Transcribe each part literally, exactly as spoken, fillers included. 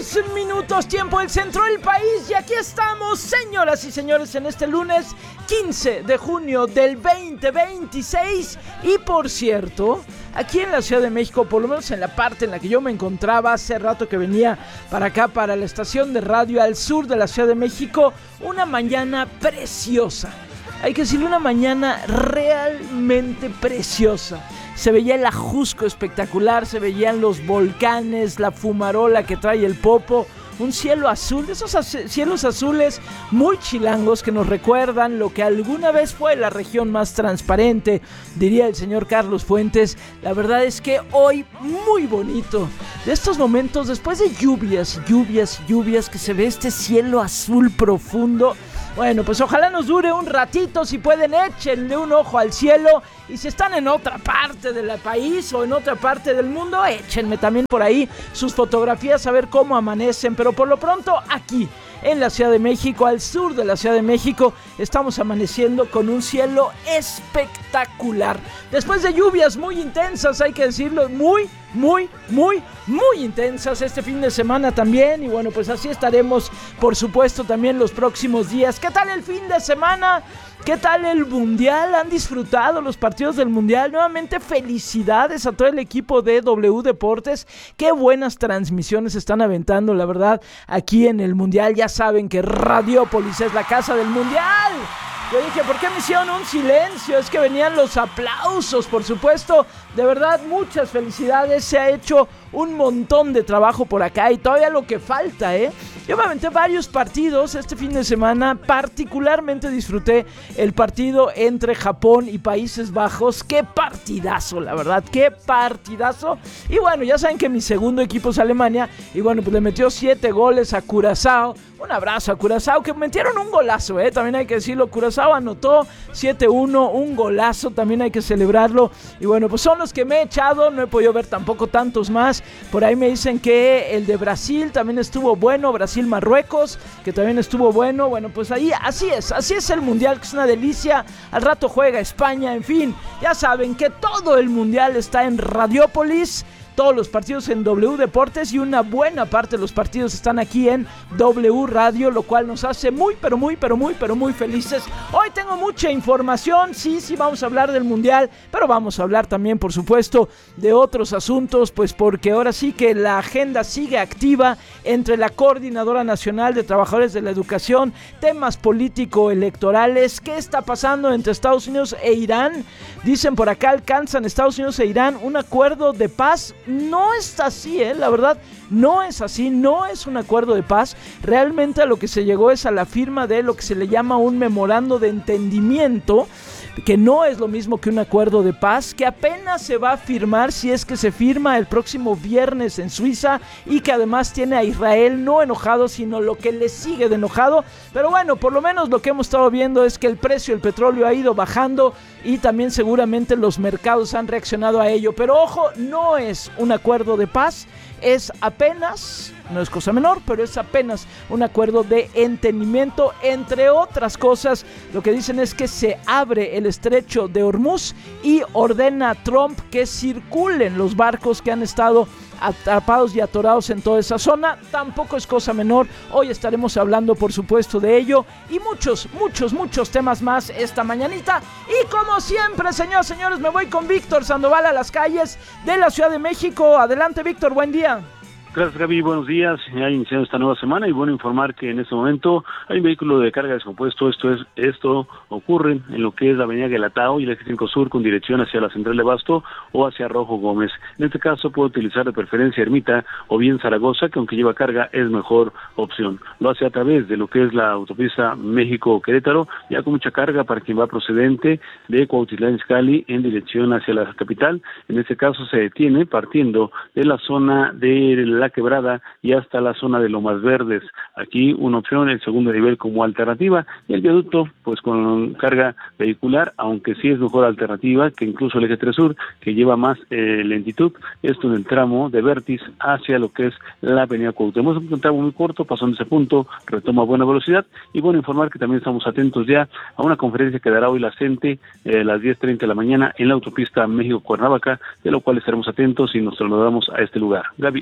dos minutos, tiempo del centro del país, y aquí estamos, señoras y señores, en este lunes quince de junio del veinte veintiséis. Y por cierto, aquí en la Ciudad de México, por lo menos en la parte en la que yo me encontraba hace rato que venía para acá, para la estación de radio al sur de la Ciudad de México, una mañana preciosa. Hay que decirle, una mañana realmente preciosa. Se veía el ajusco espectacular, se veían los volcanes, la fumarola que trae el Popo, un cielo azul, de esos az- cielos azules muy chilangos que nos recuerdan lo que alguna vez fue la región más transparente, diría el señor Carlos Fuentes. La verdad es que hoy muy bonito, de estos momentos después de lluvias, lluvias, lluvias, que se ve este cielo azul profundo. Bueno, pues ojalá nos dure un ratito. Si pueden, échenle un ojo al cielo. Y si están en otra parte del país o en otra parte del mundo, échenme también por ahí sus fotografías a ver cómo amanecen. Pero por lo pronto, aquí en la Ciudad de México, al sur de la Ciudad de México, estamos amaneciendo con un cielo espectacular. Después de lluvias muy intensas, hay que decirlo, muy, muy, muy, muy intensas este fin de semana también. Y bueno, pues así estaremos, por supuesto, también los próximos días. ¿Qué tal el fin de semana? ¿Qué tal el Mundial? ¿Han disfrutado los partidos del Mundial? Nuevamente felicidades a todo el equipo de W Deportes. Qué buenas transmisiones están aventando, la verdad, aquí en el Mundial. Ya saben que Radiópolis es la casa del Mundial. Yo dije, ¿por qué me hicieron un silencio? Es que venían los aplausos, por supuesto. De verdad, muchas felicidades. Se ha hecho un montón de trabajo por acá y todavía lo que falta, ¿eh? Yo me aventé varios partidos este fin de semana. Particularmente disfruté el partido entre Japón y Países Bajos. ¡Qué partidazo, la verdad! ¡Qué partidazo! Y bueno, ya saben que mi segundo equipo es Alemania. Y bueno, pues le metió siete goles a Curazao. Un abrazo a Curazao, que metieron un golazo, ¿eh? También hay que decirlo. Curazao anotó siete uno, un golazo. También hay que celebrarlo. Y bueno, pues son los que me he echado. No he podido ver tampoco tantos más. Por ahí me dicen que el de Brasil también estuvo bueno. Brasil-Marruecos, que también estuvo bueno. Bueno, pues ahí, así es. Así es el Mundial, que es una delicia. Al rato juega España. En fin, ya saben que todo el Mundial está en Radiópolis. Todos los partidos en W Deportes y una buena parte de los partidos están aquí en W Radio, lo cual nos hace muy, pero muy, pero muy, pero muy felices. Hoy tengo mucha información, sí, sí vamos a hablar del Mundial, pero vamos a hablar también, por supuesto, de otros asuntos, pues porque ahora sí que la agenda sigue activa entre la Coordinadora Nacional de Trabajadores de la Educación, temas político-electorales. ¿Qué está pasando entre Estados Unidos e Irán? Dicen por acá, alcanzan Estados Unidos e Irán un acuerdo de paz. No es así, ¿eh? La verdad, no es así, no es un acuerdo de paz. Realmente a lo que se llegó es a la firma de lo que se le llama un memorando de entendimiento, que no es lo mismo que un acuerdo de paz, que apenas se va a firmar, si es que se firma, el próximo viernes en Suiza, y que además tiene a Israel no enojado, sino lo que le sigue de enojado. Pero bueno, por lo menos lo que hemos estado viendo es que el precio del petróleo ha ido bajando y también seguramente los mercados han reaccionado a ello. Pero ojo, no es un acuerdo de paz, es apenas, no es cosa menor, pero es apenas un acuerdo de entendimiento. Entre otras cosas, lo que dicen es que se abre el estrecho de Hormuz y ordena a Trump que circulen los barcos que han estado atrapados y atorados en toda esa zona. Tampoco es cosa menor. Hoy estaremos hablando, por supuesto, de ello y muchos, muchos, muchos temas más esta mañanita. Y como siempre, señoras y señores, me voy con Víctor Sandoval a las calles de la Ciudad de México. Adelante, Víctor, buen día. Gracias, Gaby, buenos días. Ya iniciando esta nueva semana y bueno informar que en este momento hay un vehículo de carga descompuesto. Esto es esto ocurre en lo que es la avenida Guelatao y el eje cinco Sur con dirección hacia la Central de Abasto o hacia Rojo Gómez. En este caso puede utilizar de preferencia Ermita o bien Zaragoza, que aunque lleva carga es mejor opción. Lo hace a través de lo que es la autopista México-Querétaro, ya con mucha carga para quien va procedente de Cuautitlán Izcalli en dirección hacia la capital. En este caso se detiene partiendo de la zona de La Quebrada y hasta la zona de Lomas Verdes. Aquí una opción, el segundo nivel como alternativa, y el viaducto pues con carga vehicular, aunque sí es mejor alternativa que incluso el eje tres Sur, que lleva más eh, lentitud, esto en el tramo de Vértiz hacia lo que es la avenida Cuauhtémoc. Es un tramo muy corto, pasando ese punto, retoma buena velocidad, y bueno, informar que también estamos atentos ya a una conferencia que dará hoy la CENTE eh, a las diez treinta de la mañana en la autopista México-Cuernavaca, de lo cual estaremos atentos y nos trasladamos a este lugar. Gaby, el reporte.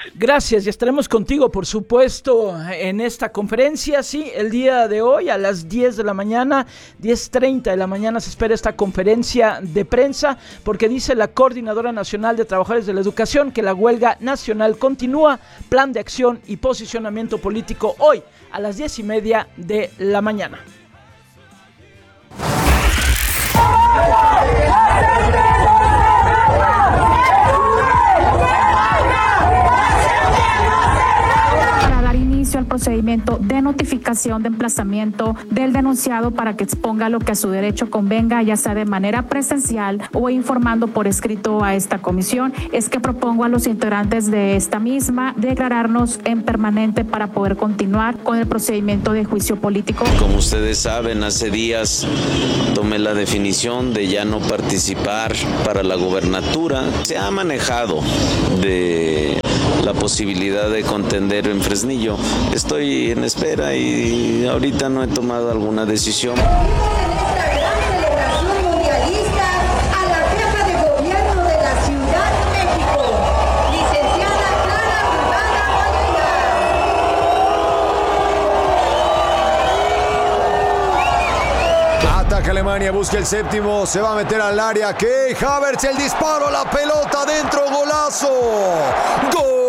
Gracias, y estaremos contigo, por supuesto, en esta conferencia. Sí, el día de hoy a las diez de la mañana, diez treinta de la mañana se espera esta conferencia de prensa, porque dice la Coordinadora Nacional de Trabajadores de la Educación que la huelga nacional continúa, plan de acción y posicionamiento político hoy a las diez y media de la mañana. Al procedimiento de notificación de emplazamiento del denunciado para que exponga lo que a su derecho convenga, ya sea de manera presencial o informando por escrito a esta comisión, es que propongo a los integrantes de esta misma declararnos en permanente para poder continuar con el procedimiento de juicio político. Como ustedes saben, hace días tomé la definición de ya no participar para la gobernatura. Se ha manejado de la posibilidad de contender en Fresnillo. Estoy en espera y ahorita no he tomado alguna decisión. Ataca Alemania, busca el séptimo, se va a meter al área. ¿Qué? Havertz, el disparo, la pelota dentro, golazo. ¡Gol!